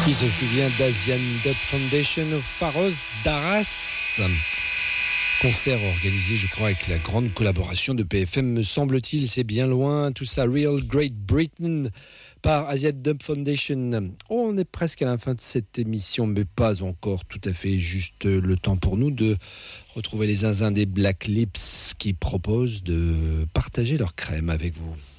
Qui se souvient d'Asian Dub Foundation of Pharos d'Arras? Concert organisé, je crois, avec la grande collaboration de PFM, me semble-t-il. C'est bien loin, tout ça. Real Great Britain par Asian Dub Foundation. On est presque à la fin de cette émission, mais pas encore tout à fait. Juste le temps pour nous de retrouver les zinzins des Black Lips qui proposent de partager leur crème avec vous.